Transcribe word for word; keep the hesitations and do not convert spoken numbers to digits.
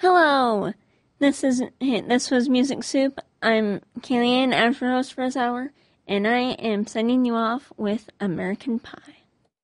Hello! This is this was Music Soup. I'm Kayleigh, after host for this hour, and I am sending you off with American Pie.